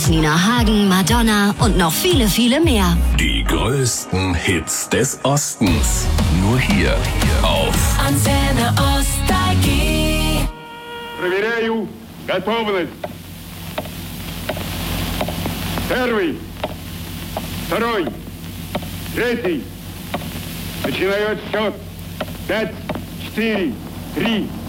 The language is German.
Beatles, Nina Hagen, Madonna und noch viele, viele mehr. Die größten Hits des Ostens. Nur hier auf Antenne Nostalgie. Проверяю готовность. Первый, второй, третий. Начинаю отсчет. 5, 4, 3,